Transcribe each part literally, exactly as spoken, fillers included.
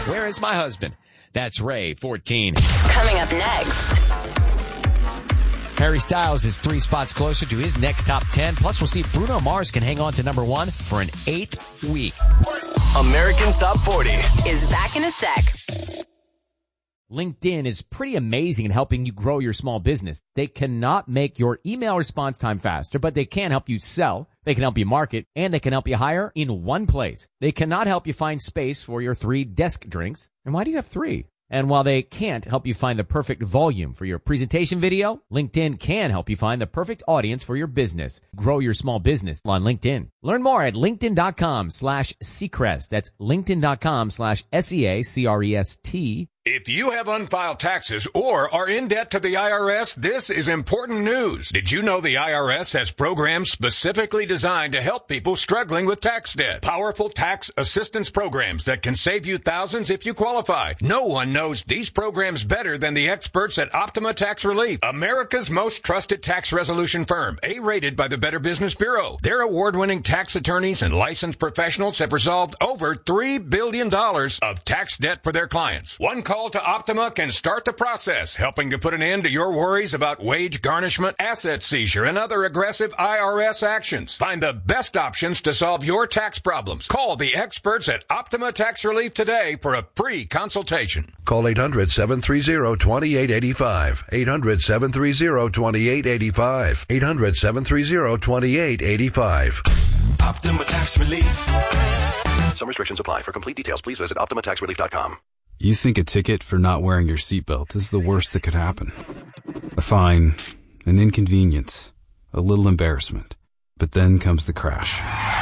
Where is my husband? That's Ray, fourteen. Coming up next. Harry Styles is three spots closer to his next top ten. Plus, we'll see if Bruno Mars can hang on to number one for an eighth week. American Top forty is back in a sec. LinkedIn is pretty amazing in helping you grow your small business. They cannot make your email response time faster, but they can help you sell. They can help you market, and they can help you hire in one place. They cannot help you find space for your three desk drinks. And why do you have three? And while they can't help you find the perfect volume for your presentation video, LinkedIn can help you find the perfect audience for your business. Grow your small business on LinkedIn. Learn more at linkedin.com slash Seacrest. That's linkedin.com slash S-E-A-C-R-E-S-T. If you have unfiled taxes or are in debt to the I R S, this is important news. Did you know the I R S has programs specifically designed to help people struggling with tax debt? Powerful tax assistance programs that can save you thousands if you qualify. No one knows these programs better than the experts at Optima Tax Relief, America's most trusted tax resolution firm, A-rated by the Better Business Bureau. Their award-winning tax attorneys and licensed professionals have resolved over three billion dollars of tax debt for their clients. One call to Optima can start the process, helping to put an end to your worries about wage garnishment, asset seizure, and other aggressive I R S actions. Find the best options to solve your tax problems. Call the experts at Optima Tax Relief today for a free consultation. Call eight hundred, seven three zero, two eight eight five. eight hundred, seven three zero, two eight eight five. eight hundred, seven three zero, two eight eight five. Optima Tax Relief. Some restrictions apply. For complete details, please visit optima tax relief dot com. You think a ticket for not wearing your seatbelt is the worst that could happen. A fine, an inconvenience, a little embarrassment. But then comes the crash.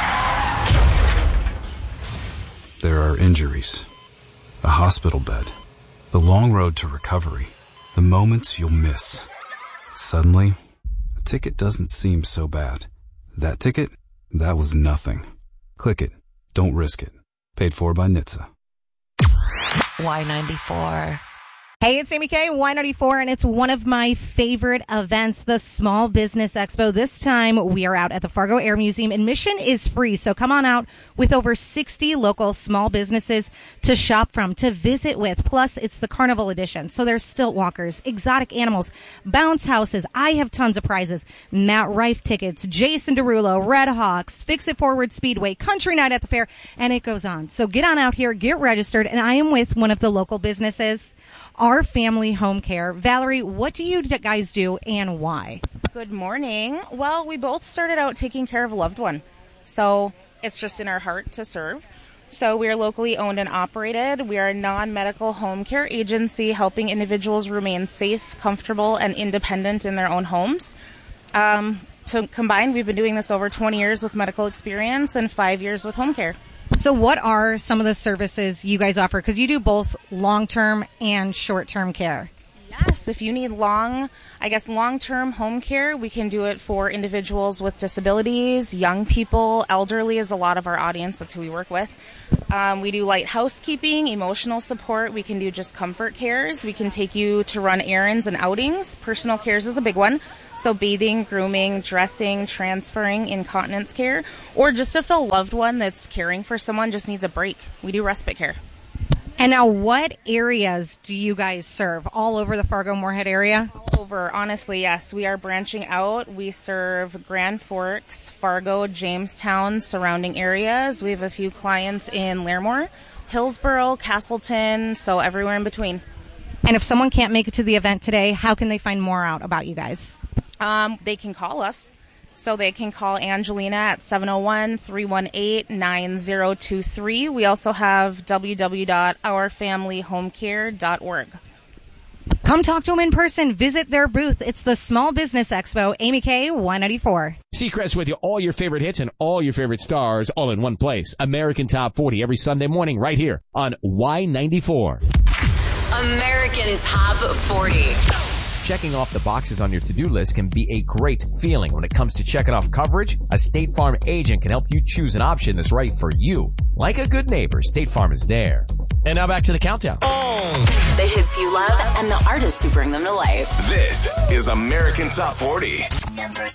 There are injuries, a hospital bed, the long road to recovery, the moments you'll miss. Suddenly, a ticket doesn't seem so bad. That ticket, that was nothing. Click it. Don't risk it. Paid for by N H T S A. Y ninety-four. Hey, it's Amy Kay, Y ninety-four, and it's one of my favorite events, the Small Business Expo. This time, we are out at the Fargo Air Museum. Admission is free, so come on out with over sixty local small businesses to shop from, to visit with. Plus, it's the Carnival Edition, so there's stilt walkers, exotic animals, bounce houses. I have tons of prizes. Matt Rife tickets, Jason Derulo, Red Hawks, Fix It Forward Speedway, Country Night at the Fair, and it goes on. So get on out here, get registered, and I am with one of the local businesses, Our Family Home Care. Valerie, what do you guys do and why? Good morning. Well, we both started out taking care of a loved one. So it's just in our heart to serve. So we are locally owned and operated. We are a non-medical home care agency helping individuals remain safe, comfortable, and independent in their own homes. Um, so combined, we've been doing this over twenty years with medical experience and five years with home care. So what are some of the services you guys offer? Because you do both long-term and short-term care. Yes, if you need long, I guess long-term home care, we can do it for individuals with disabilities, young people, elderly is a lot of our audience. That's who we work with. Um, we do light housekeeping, emotional support. We can do just comfort cares. We can take you to run errands and outings. Personal cares is a big one. So bathing, grooming, dressing, transferring, incontinence care, or just if a loved one that's caring for someone just needs a break. We do respite care. And now what areas do you guys serve? All over the Fargo-Moorhead area? All over, honestly, yes. We are branching out. We serve Grand Forks, Fargo, Jamestown, surrounding areas. We have a few clients in Larimore, Hillsborough, Castleton, so everywhere in between. And if someone can't make it to the event today, how can they find more out about you guys? Um, they can call us. So they can call Angelina at seven oh one, three one eight, nine oh two three. We also have w w w dot our family home care dot org. Come talk to them in person. Visit their booth. It's the Small Business Expo. Amy Kay, Y ninety-four. Seacrest with you, all your favorite hits and all your favorite stars all in one place. American Top forty every Sunday morning right here on Y ninety-four. American Top forty. Checking off the boxes on your to-do list can be a great feeling. When it comes to checking off coverage, a State Farm agent can help you choose an option that's right for you. Like a good neighbor, State Farm is there. And now back to the countdown. Oh. The hits you love and the artists who bring them to life. This is American Top forty. Number